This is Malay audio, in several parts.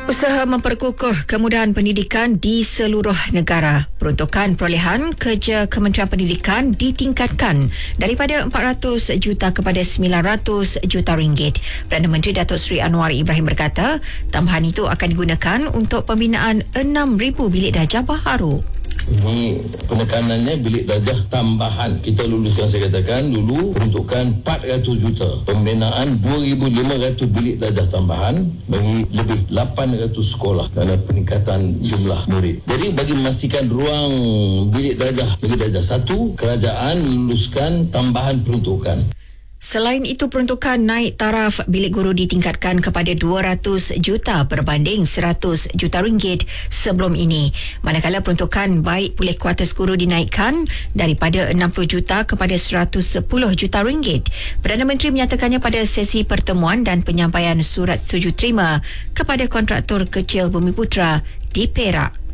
Usaha memperkukuh kemudahan pendidikan di seluruh negara. Peruntukan perolehan kerja Kementerian Pendidikan ditingkatkan daripada 400 juta kepada 900 juta ringgit. Perdana Menteri Datuk Seri Anwar Ibrahim berkata, tambahan itu akan digunakan untuk pembinaan 6,000 bilik darjah baharu. Ini penekanannya bilik darjah tambahan. Kita luluskan, saya katakan dulu, peruntukan 400 juta. Pembinaan 2,500 bilik darjah tambahan bagi lebih 800 sekolah kerana peningkatan jumlah murid. Jadi bagi memastikan ruang bilik darjah 1, kerajaan luluskan tambahan peruntukan. Selain itu, peruntukan naik taraf bilik guru ditingkatkan kepada 200 juta berbanding 100 juta ringgit sebelum ini. Manakala peruntukan baik pulih kuartus guru dinaikkan daripada 60 juta kepada 110 juta ringgit. Perdana Menteri menyatakannya pada sesi pertemuan dan penyampaian surat setuju terima kepada kontraktor kecil Bumiputra di Perak.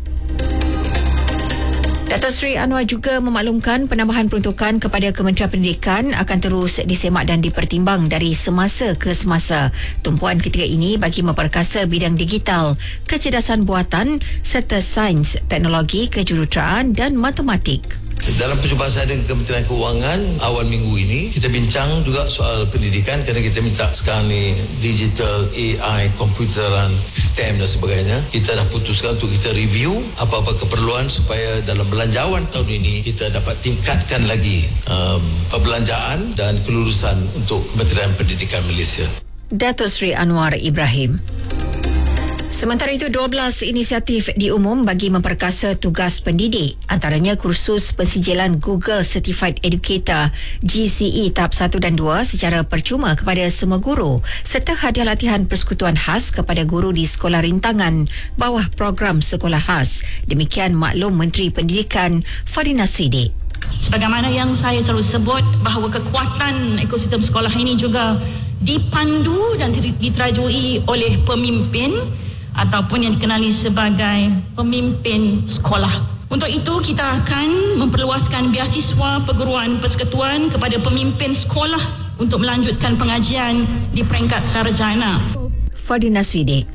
Datuk Seri Anwar juga memaklumkan penambahan peruntukan kepada Kementerian Pendidikan akan terus disemak dan dipertimbang dari semasa ke semasa. Tumpuan ketiga ini bagi memperkasa bidang digital, kecerdasan buatan serta sains, teknologi, kejuruteraan dan matematik. Dalam perjumpaan saya dengan Kementerian Keuangan awal minggu ini, kita bincang juga soal pendidikan kerana kita minta sekarang ni digital, AI, komputeran, STEM dan sebagainya. Kita dah putuskan untuk kita review apa-apa keperluan supaya dalam belanjawan tahun ini kita dapat tingkatkan lagi perbelanjaan dan kelulusan untuk Kementerian Pendidikan Malaysia. Datuk Seri Anwar Ibrahim. Sementara itu, 12 inisiatif diumum bagi memperkasa tugas pendidik, antaranya kursus pensijilan Google Certified Educator GCE tahap 1 dan 2 secara percuma kepada semua guru serta hadiah latihan persekutuan khas kepada guru di sekolah rintangan bawah program sekolah khas. Demikian maklum Menteri Pendidikan Fadhina Siddiq. Sebagaimana yang saya selalu sebut bahawa kekuatan ekosistem sekolah ini juga dipandu dan diterajui oleh pemimpin ataupun yang dikenali sebagai pemimpin sekolah. Untuk itu, kita akan memperluaskan beasiswa perguruan persekutuan kepada pemimpin sekolah untuk melanjutkan pengajian di peringkat sarjana. Fadhina Siddiq.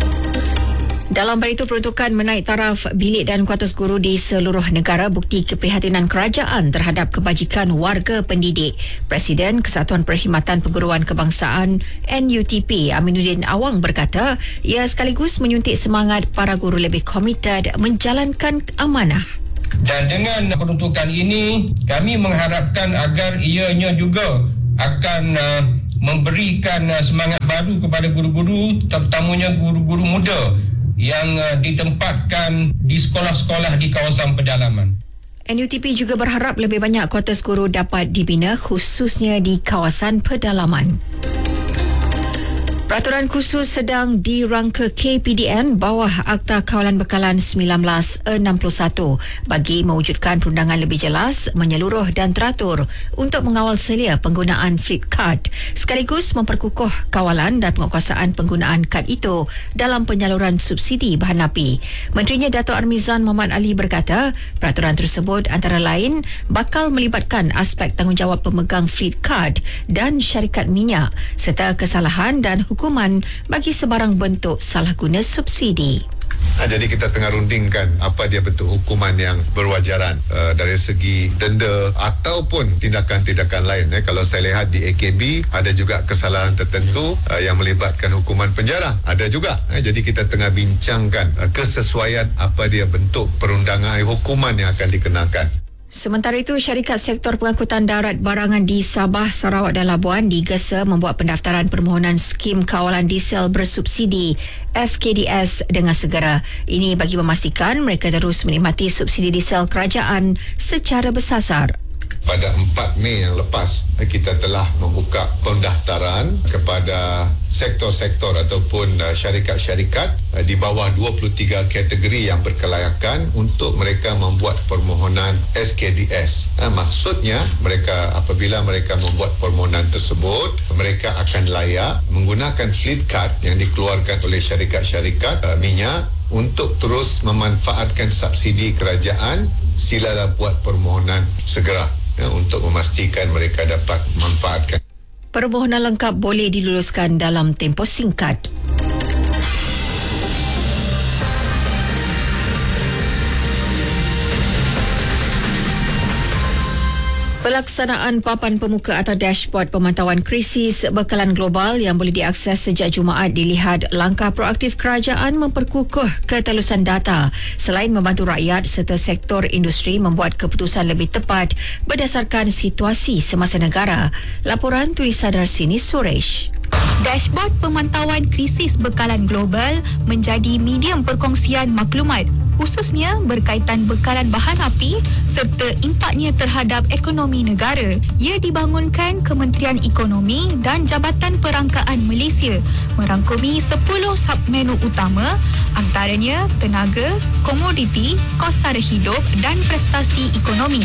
Dalam pada itu, peruntukan menaik taraf bilik dan kuartus guru di seluruh negara bukti keprihatinan kerajaan terhadap kebajikan warga pendidik. Presiden Kesatuan Perkhidmatan Perguruan Kebangsaan NUTP Aminuddin Awang berkata, ia sekaligus menyuntik semangat para guru lebih komited menjalankan amanah. Dan dengan peruntukan ini, kami mengharapkan agar ianya juga akan memberikan semangat baru kepada guru-guru, terutamanya guru-guru muda yang ditempatkan di sekolah-sekolah di kawasan pedalaman. NUTP juga berharap lebih banyak kuartus guru dapat dibina khususnya di kawasan pedalaman. Peraturan khusus sedang dirangka KPDN bawah Akta Kawalan Bekalan 1961 bagi mewujudkan perundangan lebih jelas, menyeluruh dan teratur untuk mengawal selia penggunaan Fleet Card sekaligus memperkukuh kawalan dan penguasaan penggunaan kad itu dalam penyaluran subsidi bahan api. Menterinya Dato' Armizan Muhammad Ali berkata, peraturan tersebut antara lain bakal melibatkan aspek tanggungjawab pemegang Fleet Card dan syarikat minyak serta kesalahan dan hukuman bagi sebarang bentuk salah guna subsidi. Jadi kita tengah rundingkan apa dia bentuk hukuman yang berwajaran dari segi denda ataupun tindakan-tindakan lain. Kalau saya lihat di AKB ada juga kesalahan tertentu yang melibatkan hukuman penjara. Ada juga. Jadi kita tengah bincangkan kesesuaian apa dia bentuk perundangan hukuman yang akan dikenakan. Sementara itu, syarikat sektor pengangkutan darat barangan di Sabah, Sarawak dan Labuan digesa membuat pendaftaran permohonan skim kawalan diesel bersubsidi SKDS dengan segera. Ini bagi memastikan mereka terus menikmati subsidi diesel kerajaan secara bersasar. Pada 4 Mei yang lepas, kita telah membuka pendaftaran kepada sektor-sektor ataupun syarikat-syarikat di bawah 23 kategori yang berkelayakan untuk mereka membuat permohonan SKDS. Maksudnya, mereka apabila mereka membuat permohonan tersebut, mereka akan layak menggunakan fleet card yang dikeluarkan oleh syarikat-syarikat minyak untuk terus memanfaatkan subsidi kerajaan. Silalah buat permohonan segera untuk memastikan mereka dapat memanfaatkan. Permohonan lengkap boleh diluluskan dalam tempoh singkat. Pelaksanaan papan pemuka atau dashboard pemantauan krisis bekalan global yang boleh diakses sejak Jumaat dilihat langkah proaktif kerajaan memperkukuh ketelusan data selain membantu rakyat serta sektor industri membuat keputusan lebih tepat berdasarkan situasi semasa negara. Laporan tulisan Darsini Suresh. Dashboard pemantauan krisis bekalan global menjadi medium perkongsian maklumat khususnya berkaitan bekalan bahan api serta impaknya terhadap ekonomi negara. Ia dibangunkan Kementerian Ekonomi dan Jabatan Perangkaan Malaysia merangkumi 10 submenu utama antaranya tenaga, komoditi, kos sara hidup dan prestasi ekonomi.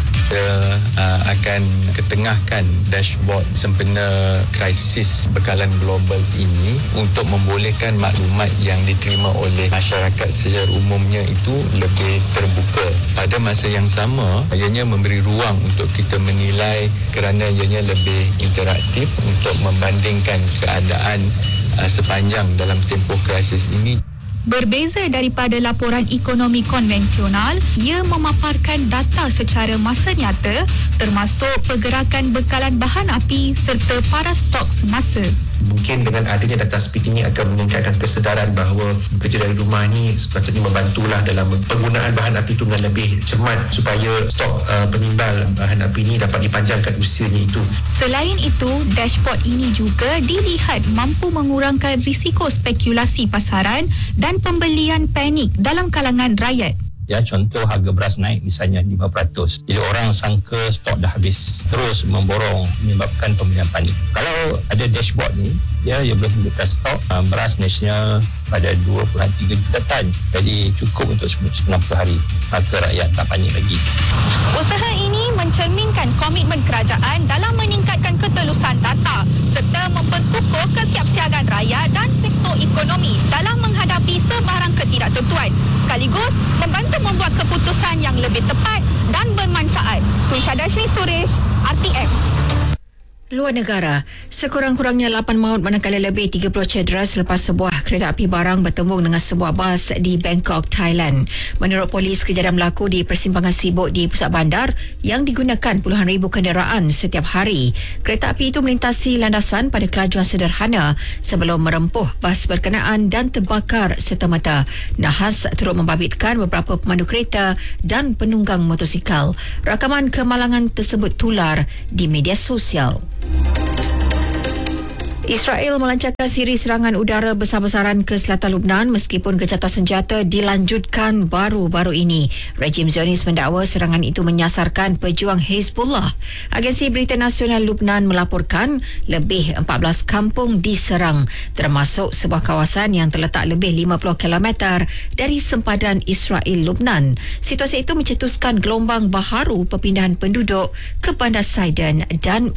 Kita akan ketengahkan dashboard sempena krisis bekalan global ini untuk membolehkan maklumat yang diterima oleh masyarakat secara umumnya itu lebih terbuka. Pada masa yang sama, ianya memberi ruang untuk kita menilai kerana ianya lebih interaktif untuk membandingkan keadaan sepanjang dalam tempoh krisis ini. Berbeza daripada laporan ekonomi konvensional, ia memaparkan data secara masa nyata termasuk pergerakan bekalan bahan api serta para stok semasa. Mungkin dengan adanya data seperti ini akan meningkatkan kesedaran bahawa bekerja dari rumah ni sepatutnya membantulah dalam penggunaan bahan api itu dengan lebih cermat supaya stok penimbal bahan api ini dapat dipanjangkan usianya itu. Selain itu, dashboard ini juga dilihat mampu mengurangkan risiko spekulasi pasaran dan pembelian panik dalam kalangan rakyat. Ya, contoh harga beras naik misalnya 5%. Jadi orang sangka stok dah habis, terus memborong menyebabkan pembelian panik. Kalau ada dashboard ni, ia boleh menunjukkan stok beras Malaysia pada 2.3 juta tan. Jadi cukup untuk 90 hari. Maka rakyat tak panik lagi. Usaha ini mencerminkan komitmen kerajaan dalam meningkatkan ketelusan data serta memperkukuh kesiapsiagaan rakyat dan sektor ekonomi dalam menghadapi sebarang ketidaktentuan. Sekaligus membantu membuat keputusan yang lebih tepat dan bermanfaat. Tulisha Darsini Suresh, RTM. Luar negara, sekurang-kurangnya 8 maut manakala lebih 30 cedera selepas sebuah kereta api barang bertembung dengan sebuah bas di Bangkok, Thailand. Menurut polis, kejadian berlaku di persimpangan sibuk di pusat bandar yang digunakan puluhan ribu kenderaan setiap hari. Kereta api itu melintasi landasan pada kelajuan sederhana sebelum merempuh bas berkenaan dan terbakar serta-merta. Nahas turut membabitkan beberapa pemandu kereta dan penunggang motosikal. Rakaman kemalangan tersebut tular di media sosial. Israel melancarkan siri serangan udara besar-besaran ke selatan Lebanon meskipun gencatan senjata dilanjutkan baru-baru ini. Rejim Zionis mendakwa serangan itu menyasarkan pejuang Hezbollah. Agensi Berita Nasional Lebanon melaporkan lebih 14 kampung diserang, termasuk sebuah kawasan yang terletak lebih 50 km dari sempadan Israel Lebanon. Situasi itu mencetuskan gelombang baharu perpindahan penduduk ke Bandar Sidon dan